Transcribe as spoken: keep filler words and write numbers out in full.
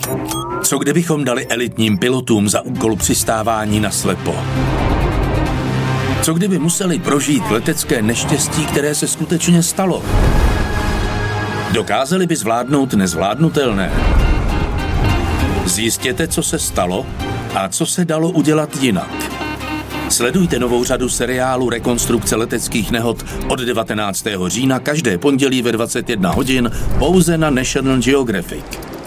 Co kdybychom dali elitním pilotům za úkol přistávání na slepo? Co kdyby museli prožít letecké neštěstí, které se skutečně stalo? Dokázali by zvládnout nezvládnutelné? Zjistěte, co se stalo a co se dalo udělat jinak. Sledujte novou řadu seriálu Rekonstrukce leteckých nehod od devatenáctého října každé pondělí ve dvacet jedna hodin pouze na National Geographic.